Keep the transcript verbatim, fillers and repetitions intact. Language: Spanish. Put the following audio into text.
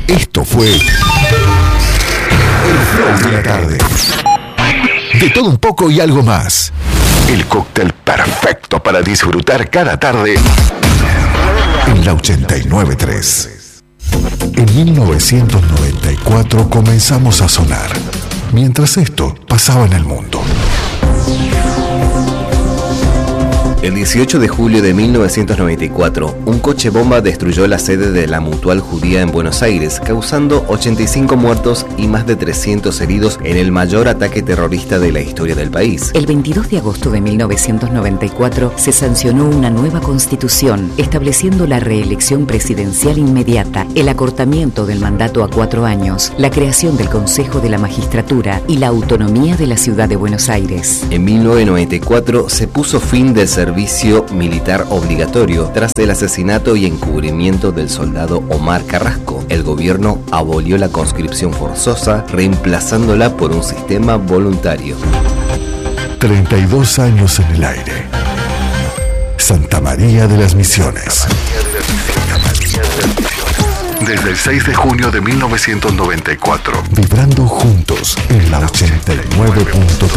Esto fue El Flow de la Tarde. De todo un poco y algo más. El cóctel perfecto para disfrutar cada tarde en la ochenta y nueve punto tres. En mil novecientos noventa y cuatro comenzamos a sonar, mientras esto pasaba en el mundo. El dieciocho de julio de mil novecientos noventa y cuatro, un coche bomba destruyó la sede de la Mutual Judía en Buenos Aires, causando ochenta y cinco muertos y más de trescientos heridos en el mayor ataque terrorista de la historia del país. El veintidós de agosto de mil novecientos noventa y cuatro se sancionó una nueva constitución, estableciendo la reelección presidencial inmediata, el acortamiento del mandato a cuatro años, la creación del Consejo de la Magistratura y la autonomía de la ciudad de Buenos Aires. En mil novecientos noventa y cuatro se puso fin del servicio servicio militar obligatorio tras el asesinato y encubrimiento del soldado Omar Carrasco. El gobierno abolió la conscripción forzosa, reemplazándola por un sistema voluntario. treinta y dos años en el aire. Santa María de las Misiones. Desde el seis de junio de mil novecientos noventa y cuatro. Vibrando juntos en la ochenta y nueve punto tres.